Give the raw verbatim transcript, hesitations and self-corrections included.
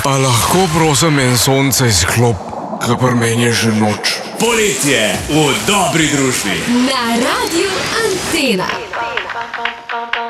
A lahko prosim en sonce izklop, ker pri meni je že noč. Poletje v dobri družbi. Na Radiu Antena.